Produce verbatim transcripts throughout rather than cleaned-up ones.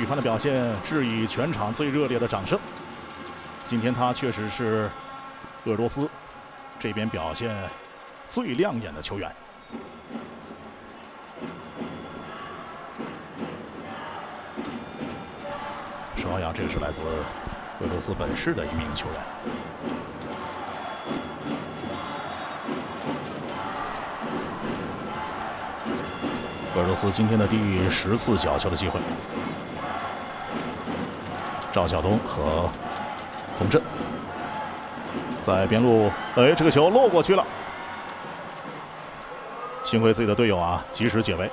帆的表现致以全场最热烈的掌声。今天他确实是鄂尔多斯这边表现最亮眼的球员。申奥阳，这个是来自俄罗斯本市的一名球员。鄂尔多斯今天的第十次角球的机会，赵晓东和宗振在边路，哎，这个球漏过去了，幸亏自己的队友啊及时解围。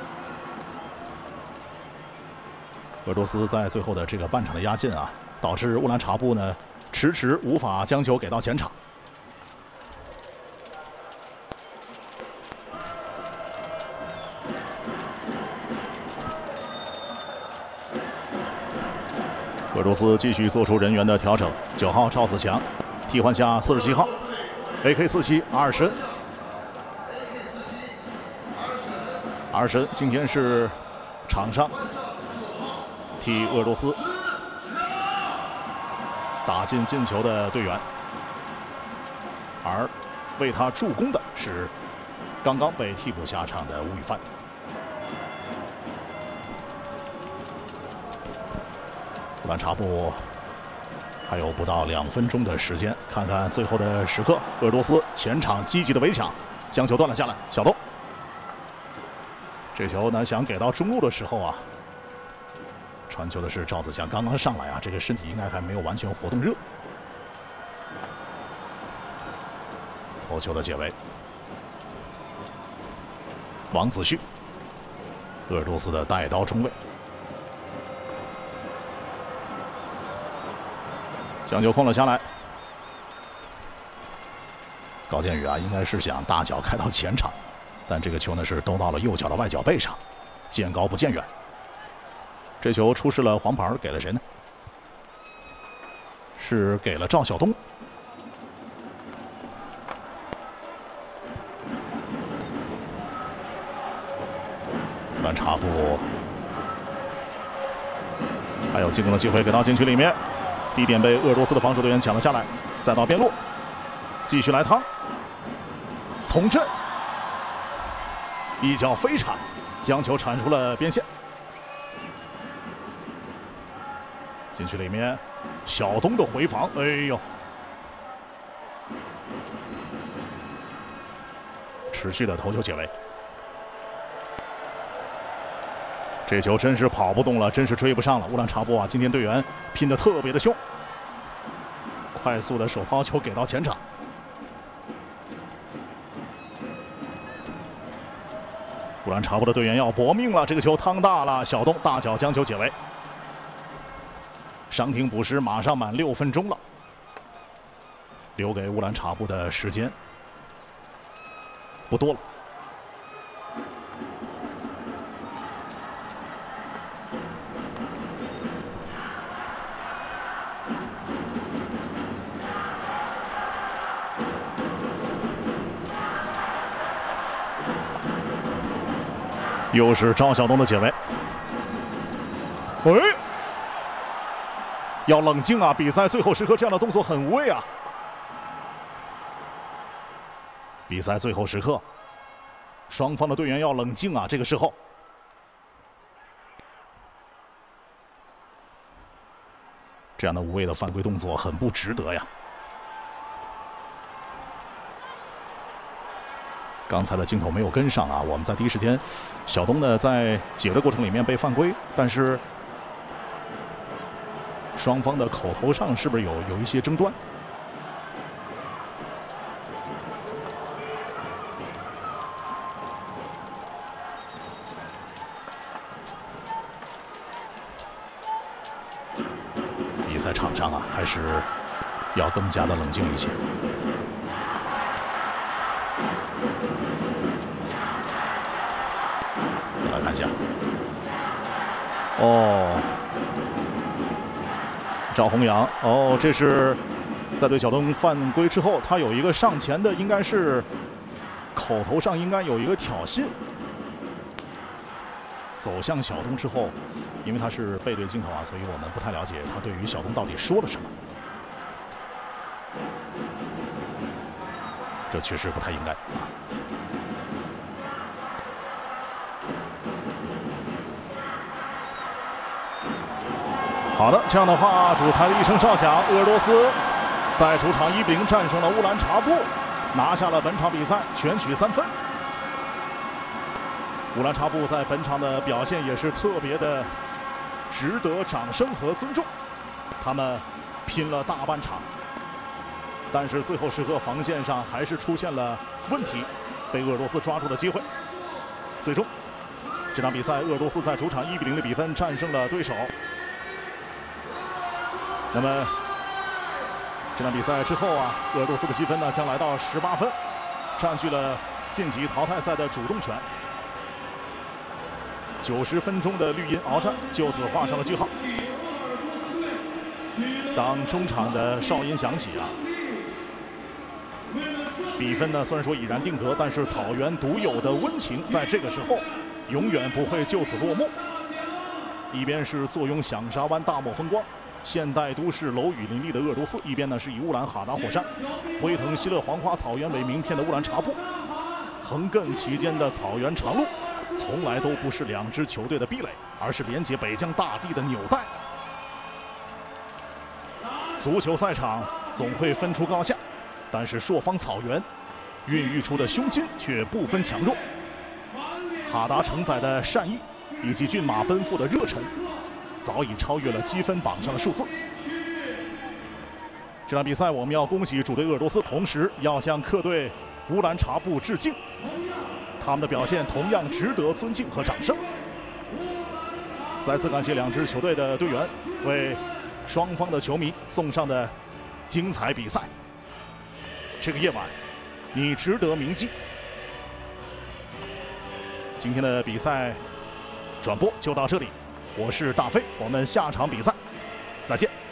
鄂尔多斯在最后的这个半场的压进啊，导致乌兰察布呢迟迟无法将球给到前场。鄂尔多斯继续做出人员的调整，九号赵子强替换下四十七号 A K 四七阿尔申。阿尔申今天是场上替鄂尔多斯打进进球的队员，而为他助攻的是刚刚被替补下场的吴宇帆。乌兰察布还有不到两分钟的时间，看看最后的时刻，鄂尔多斯前场积极的围抢，将球断了下来。小东，这球呢想给到中路的时候啊，传球的是赵子强，刚刚上来啊，这个身体应该还没有完全活动热。头球的解围，王子旭，鄂尔多斯的带刀中卫。将球控了下来，高建宇啊，应该是想大脚开到前场，但这个球呢是兜到了右脚的外脚背上，见高不见远。这球出示了黄牌，给了谁呢？是给了赵晓东。乌兰察布还有进攻的机会，给到禁区里面。地点被鄂尔多斯的防守队员抢了下来，再到边路，继续来趟，从阵一脚飞铲，将球铲出了边线。禁区里面，小东的回防，哎呦，持续的头球解围。这球真是跑不动了，真是追不上了。乌兰察布啊，今天队员拼得特别的凶，快速的手抛球给到前场。乌兰察布的队员要搏命了，这个球趟大了，小东大脚将球解围。伤停补时马上满六分钟了，留给乌兰察布的时间不多了。又是赵晓东的解围，哎，要冷静啊！比赛最后时刻这样的动作很无谓啊！比赛最后时刻，双方的队员要冷静啊！这个时候，这样的无谓的犯规动作很不值得呀。刚才的镜头没有跟上啊，我们在第一时间，小东呢在解的过程里面被犯规，但是双方的口头上是不是有有一些争端？比赛场上啊，还是要更加的冷静一些。再来看一下，哦，赵宏阳，哦，这是在对小东犯规之后，他有一个上前的，应该是口头上应该有一个挑衅，走向小东之后， 因为他是背对镜头啊，所以我们不太了解他对于小东到底说了什么。这确实不太应该。好的，这样的话，主裁的一声哨响，鄂尔多斯在主场一比零战胜了乌兰察布，拿下了本场比赛，全取三分。乌兰察布在本场的表现也是特别的值得掌声和尊重，他们拼了大半场，但是最后时刻防线上还是出现了问题，被鄂尔多斯抓住了机会。最终，这场比赛鄂尔多斯在主场一比零的比分战胜了对手。那么这场比赛之后啊，鄂尔多斯的积分呢将来到十八分，占据了晋级淘汰赛的主动权。九十分钟的绿茵鏖战就此画上了句号。当中场的哨音响起啊，比分呢虽然说已然定格，但是草原独有的温情在这个时候永远不会就此落幕。一边是坐拥响沙湾大漠风光、现代都市楼宇林立的鄂尔多斯，一边呢是以乌兰哈达火山、辉腾希勒黄花草原为名片的乌兰察布。横亘其间的草原长路，从来都不是两支球队的壁垒，而是连接北疆大地的纽带。足球赛场总会分出高下，但是朔方草原孕育出的胸襟却不分强弱。哈达承载的善意以及骏马奔赴的热忱，早已超越了积分榜上的数字。这场比赛我们要恭喜主队鄂尔多斯，同时要向客队乌兰察布致敬，他们的表现同样值得尊敬和掌声。再次感谢两支球队的队员为双方的球迷送上的精彩比赛。这个夜晚，你值得铭记。今天的比赛转播就到这里，我是大飞，我们下场比赛再见。